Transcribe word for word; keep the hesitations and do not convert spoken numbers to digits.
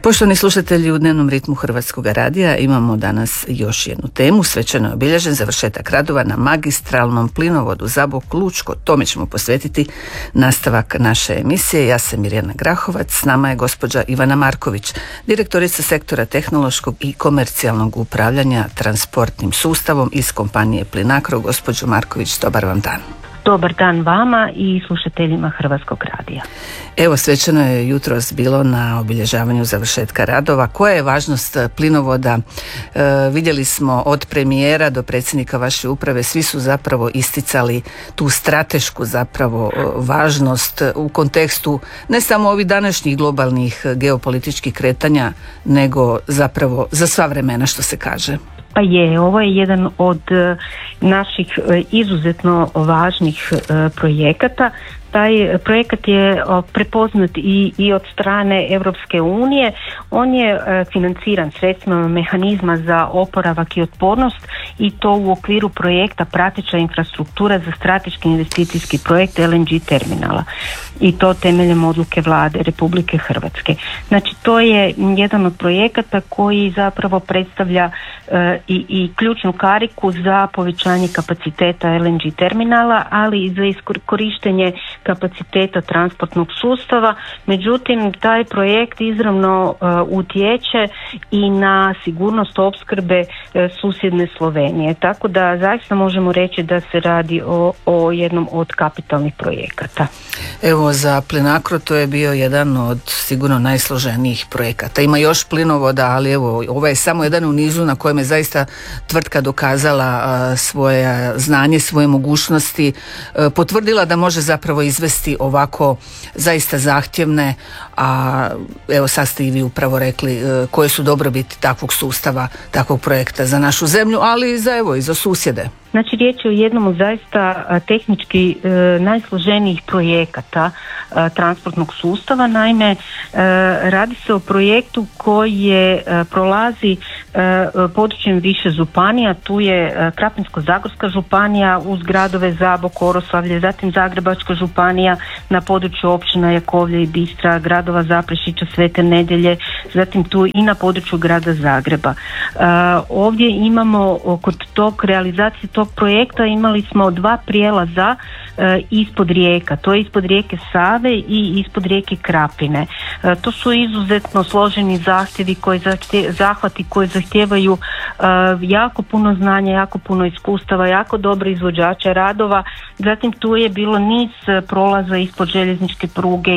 Poštovani slušatelji, u dnevnom ritmu Hrvatskog radija imamo danas još jednu temu. Svečano je obilježen završetak radova na magistralnom plinovodu Zabok-Lučko. Tome ćemo posvetiti nastavak naše emisije. Ja sam Mirjana Grahovac, s nama je gospođa Ivana Marković, direktorica sektora tehnološkog i komercijalnog upravljanja transportnim sustavom iz kompanije Plinacro. Gospođo Marković, dobar vam dan. Dobar dan vama i slušateljima Hrvatskog radija. Evo, svečano je jutros bilo na obilježavanju završetka radova. Koja je važnost plinovoda? E, vidjeli smo od premijera do predsjednika vaše uprave, svi su zapravo isticali tu stratešku zapravo važnost u kontekstu ne samo ovih današnjih globalnih geopolitičkih kretanja, nego zapravo za sva vremena, što se kaže. Pa je, ovo je jedan od naših izuzetno važnih projekata. Taj projekat je prepoznat i, i od strane Europske unije. On je financiran sredstvima mehanizma za oporavak i otpornost i to u okviru projekta prateća infrastruktura za strateški investicijski projekt L N G terminala. I to temeljem odluke Vlade Republike Hrvatske. Znači, to je jedan od projekata koji zapravo predstavlja e, i, i ključnu kariku za povećanje kapaciteta L N G terminala, ali i za korištenje kapaciteta transportnog sustava. Međutim, taj projekt izravno uh, utječe i na sigurnost opskrbe uh, susjedne Slovenije. Tako da zaista možemo reći da se radi o, o jednom od kapitalnih projekata. Evo, za Plinacro to je bio jedan od sigurno najsloženijih projekata. Ima još plinovoda, ali evo, ovo je samo jedan u nizu na kojem je zaista tvrtka dokazala uh, svoje znanje, svoje mogućnosti, uh, potvrdila da može zapravo izvesti ovako zaista zahtjevne, a evo sad ste i vi upravo rekli uh, koje su dobrobiti takvog sustava, takvog projekta za našu zemlju, ali i za, evo, i za susjede. Znači, riječ je o jednom od zaista tehnički e, najsloženijih projekata e, transportnog sustava. Naime, e, radi se o projektu koji je, e, prolazi e, područjem više županija. Tu je e, Krapinsko-zagorska županija uz gradove Zabok, Oroslavlje, zatim Zagrebačka županija na području općina Jakovlje i Bistra, gradova Zaprešića, Svete Nedjelje, zatim tu i na području grada Zagreba. E, ovdje imamo kod tog realizacije tog projekta imali smo dva prijelaza e, ispod rijeka, to je ispod rijeke Save i ispod rijeke Krapine. E, to su izuzetno složeni zahtjevi koji zahtje, zahvati koji zahtijevaju e, jako puno znanja, jako puno iskustava, jako dobre izvođače radova. Zatim tu je bilo niz prolaza ispod željezničke pruge